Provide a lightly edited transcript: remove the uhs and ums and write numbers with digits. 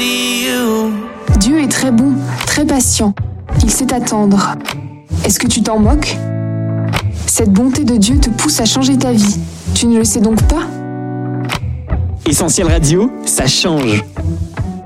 see you. Dieu est très bon, très patient. Il sait attendre. Est-ce que tu t'en moques ? Cette bonté de Dieu te pousse à changer ta vie. Tu ne le sais donc pas ? Essentiel Radio, ça change.